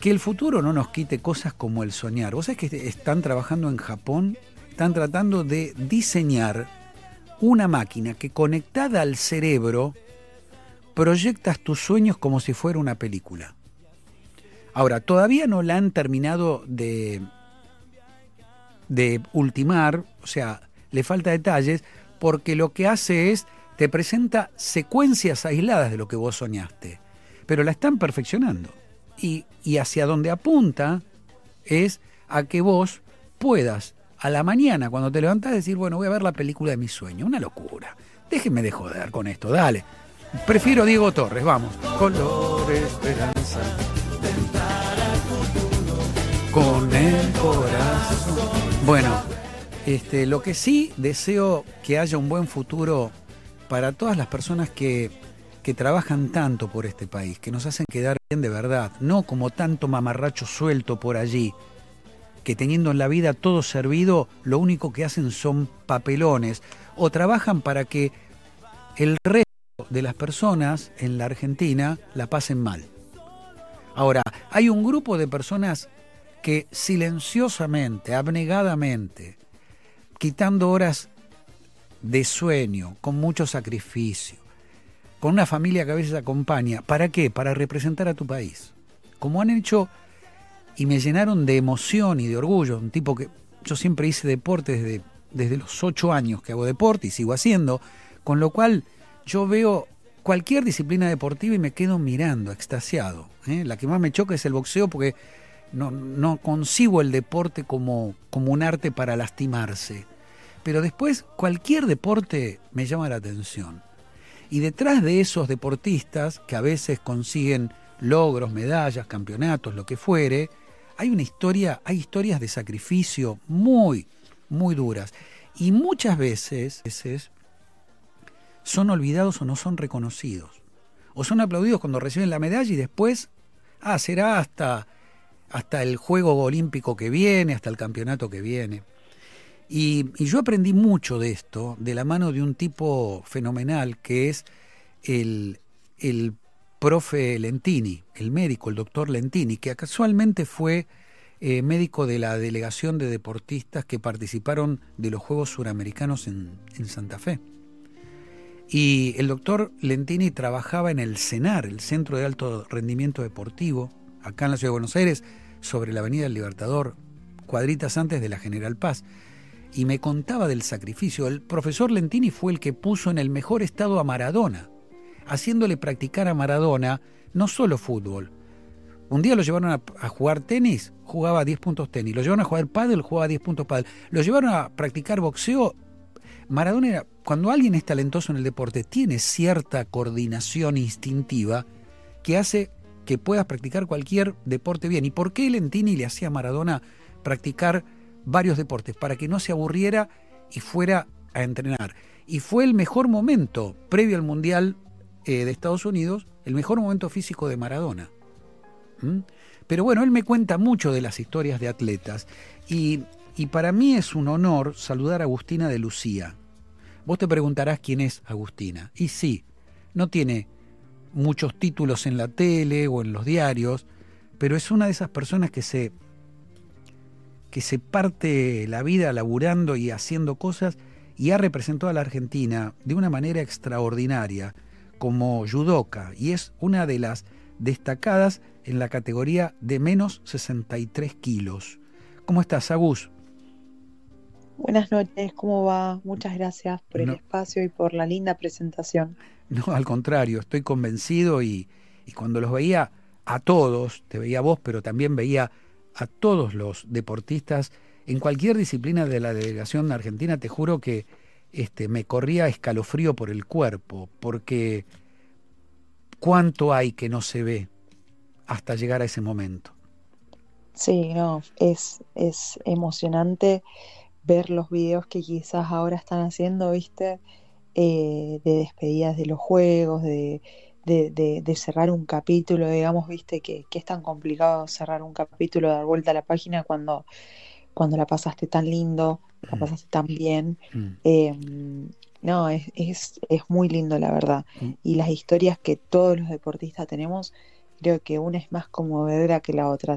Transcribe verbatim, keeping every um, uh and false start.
que el futuro no nos quite cosas como el soñar. Vos sabés que están trabajando en Japón, están tratando de diseñar una máquina que conectada al cerebro proyectas tus sueños como si fuera una película. Ahora, todavía no la han terminado de, de ultimar, o sea, le falta detalles, porque lo que hace es, te presenta secuencias aisladas de lo que vos soñaste, pero la están perfeccionando. Y, y hacia donde apunta es a que vos puedas, a la mañana, cuando te levantás, decir, bueno, voy a ver la película de mis sueños. Una locura. Déjenme de joder con esto, dale. Prefiero Diego Torres, vamos. Color, esperanza, con el corazón. Bueno, este, lo que sí deseo que haya un buen futuro para todas las personas que, que trabajan tanto por este país, que nos hacen quedar bien de verdad, no como tanto mamarracho suelto por allí, que teniendo en la vida todo servido, lo único que hacen son papelones, o trabajan para que el resto de las personas en la Argentina la pasen mal. Ahora, hay un grupo de personas que silenciosamente, abnegadamente, quitando horas de sueño, con mucho sacrificio, con una familia que a veces acompaña, ¿para qué? Para representar a tu país. Como han hecho, y me llenaron de emoción y de orgullo, un tipo que yo siempre hice deporte desde, desde los ocho años que hago deporte y sigo haciendo, con lo cual yo veo cualquier disciplina deportiva y me quedo mirando, extasiado. ¿eh? La que más me choca es el boxeo porque no, no concibo el deporte como, como un arte para lastimarse. Pero después cualquier deporte me llama la atención. Y detrás de esos deportistas, que a veces consiguen logros, medallas, campeonatos, lo que fuere, hay una historia, hay historias de sacrificio muy, muy duras. Y muchas veces, veces son olvidados o no son reconocidos. O son aplaudidos cuando reciben la medalla y después, ah, será hasta, hasta el Juego Olímpico que viene, hasta el campeonato que viene. Y, y yo aprendí mucho de esto, de la mano de un tipo fenomenal que es el, el profe Lentini, el médico, el doctor Lentini, que casualmente fue eh, médico de la delegación de deportistas que participaron de los Juegos Suramericanos en, en Santa Fe. Y el doctor Lentini trabajaba en el CENAR, el Centro de Alto Rendimiento Deportivo, acá en la Ciudad de Buenos Aires, sobre la Avenida del Libertador, cuadritas antes de la General Paz. Y me contaba del sacrificio. El profesor Lentini fue el que puso en el mejor estado a Maradona, haciéndole practicar a Maradona no solo fútbol. Un día lo llevaron a, a jugar tenis, jugaba diez puntos tenis. Lo llevaron a jugar pádel, jugaba diez puntos pádel. Lo llevaron a practicar boxeo. Maradona era, cuando alguien es talentoso en el deporte, tiene cierta coordinación instintiva que hace que puedas practicar cualquier deporte bien. ¿Y por qué Lentini le hacía a Maradona practicar varios deportes? Para que no se aburriera y fuera a entrenar. Y fue el mejor momento, previo al Mundial eh, de Estados Unidos, el mejor momento físico de Maradona. ¿Mm? Pero bueno, él me cuenta mucho de las historias de atletas y, y para mí es un honor saludar a Agustina de Lucía. Vos te preguntarás quién es Agustina. Y sí, no tiene muchos títulos en la tele o en los diarios, pero es una de esas personas que se, que se parte la vida laburando y haciendo cosas y ha representado a la Argentina de una manera extraordinaria como judoka y es una de las destacadas en la categoría de menos sesenta y tres kilos. ¿Cómo estás, Agus? Buenas noches, ¿cómo va? Muchas gracias por el No, espacio y por la linda presentación. no, al contrario, estoy convencido y, y cuando los veía a todos, te veía a vos, pero también veía a todos los deportistas en cualquier disciplina de la delegación argentina, te juro que este, me corría escalofrío por el cuerpo, porque cuánto hay que no se ve hasta llegar a ese momento. Sí, no, es, es emocionante ver los videos que quizás ahora están haciendo, ¿viste? Eh, de despedidas de los juegos, de, de, de, de cerrar un capítulo, digamos, ¿viste? Que, que es tan complicado cerrar un capítulo, dar vuelta a la página cuando, cuando la pasaste tan lindo, la Mm, pasaste tan bien. mm, Eh, no, es, es, es muy lindo, la verdad. mm. Y las historias que todos los deportistas tenemos, creo que una es más conmovedora que la otra.